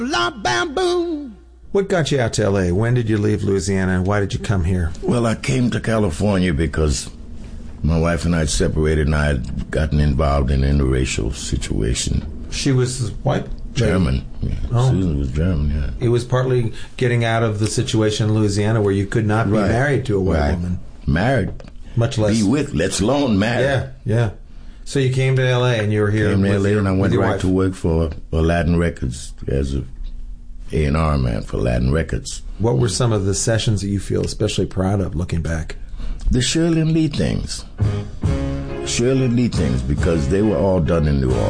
La bam boom. What got you out to L.A.? When did you leave Louisiana, and why did you come here? Well, I came to California because my wife and I had separated, and I had gotten involved in an interracial situation. She was white? German. Yeah. Oh. Susan was German, yeah. It was partly getting out of the situation in Louisiana where you could not be married to a white woman. Married. Much less. Be with, let alone married. Yeah. So you came to L.A. and you were here came to with LA and I went right wife. to work for Aladdin Records as a A&R man for Aladdin Records. What were some of the sessions that you feel especially proud of looking back? The Shirley and Lee things. Shirley and Lee things, because they were all done in New Orleans.